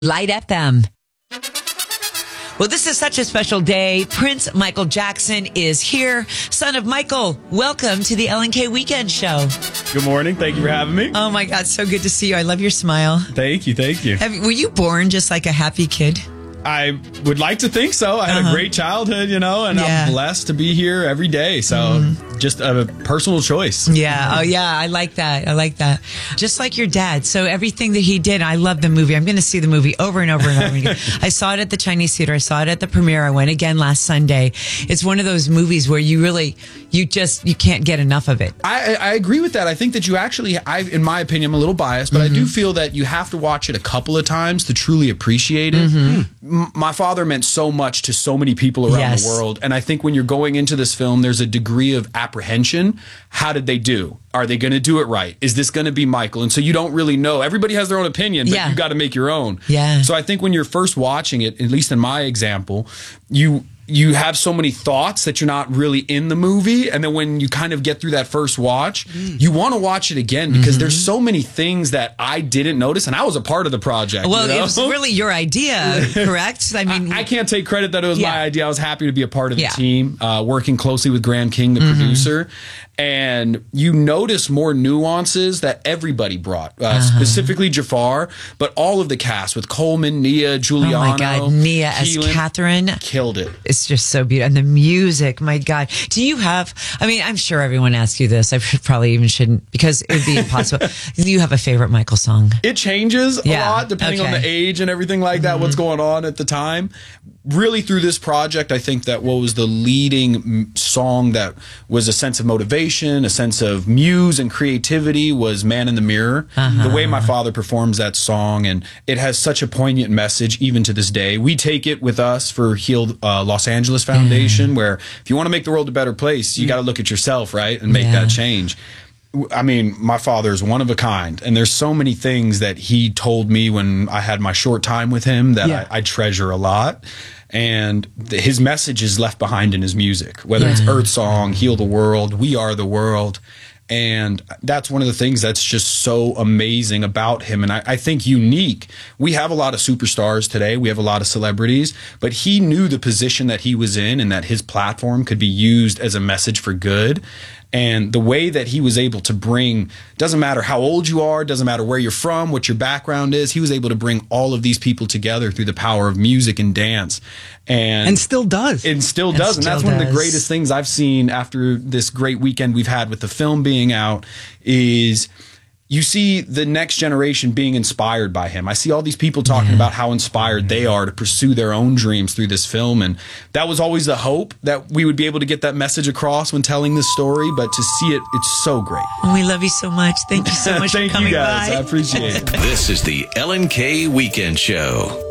Light FM. Well, this is such a special day. Prince Michael Jackson is here. Son of Michael, welcome to the LNK Weekend Show. Good morning. Thank you for having me. Oh my God, so good to see you. I love your smile. Thank you. Were you born just like a happy kid? I would like to think so. I had a great childhood, and I'm blessed to be here every day. So just a personal choice. Yeah. Oh, yeah. I like that. Just like your dad. So everything that he did, I love the movie. I'm going to see the movie over and over and over again. I saw it at the Chinese Theater. I saw it at the premiere. I went again last Sunday. It's one of those movies where you can't get enough of it. I agree with that. I think that you actually, in my opinion, I'm a little biased, but I do feel that you have to watch it a couple of times to truly appreciate it. My father meant so much to so many people around the world. And I think when you're going into this film, there's a degree of apprehension. How did they do? Are they going to do it right? Is this going to be Michael? And so you don't really know. Everybody has their own opinion, but you got to make your own. Yeah. So I think when you're first watching it, at least in my example, you have so many thoughts that you're not really in the movie. And then when you kind of get through that first watch, you want to watch it again because there's so many things that I didn't notice. And I was a part of the project. Well, it was really your idea, correct? I mean, I can't take credit that it was my idea. I was happy to be a part of the team, working closely with Graham King, the producer. And you notice more nuances that everybody brought, specifically Jafar, but all of the cast with Coleman, Nia, Giuliano. Oh my God, Nia as Catherine. Killed it. It's just so beautiful. And the music, my God. Do you have, I'm sure everyone asks you this. I probably even shouldn't because it would be impossible. Do you have a favorite Michael song? It changes a lot depending on the age and everything like that, what's going on at the time. Really through this project, I think that what was the leading song that was a sense of motivation, a sense of muse and creativity was Man in the Mirror. The way my father performs that song, and it has such a poignant message even to this day. We take it with us for Healed Los Angeles Foundation, where if you want to make the world a better place, you got to look at yourself, right, and make that change. I mean, my father's one of a kind, and there's so many things that he told me when I had my short time with him that I treasure a lot. And his message is left behind in his music, whether it's Earth Song, Heal the World, We Are the World. And that's one of the things that's just so amazing about him. And I think unique. We have a lot of superstars today. We have a lot of celebrities. But he knew the position that he was in and that his platform could be used as a message for good. And the way that he was able to bring, doesn't matter how old you are, doesn't matter where you're from, what your background is, he was able to bring all of these people together through the power of music and dance. And still does. And still does. And that's one of the greatest things I've seen after this great weekend we've had with the film being out is you see the next generation being inspired by him. I see all these people talking about how inspired they are to pursue their own dreams through this film. And that was always the hope that we would be able to get that message across when telling this story. But to see it, it's so great. Oh, we love you so much. Thank you so much for coming by. Thank you guys. I appreciate it. This is the LNK Weekend Show.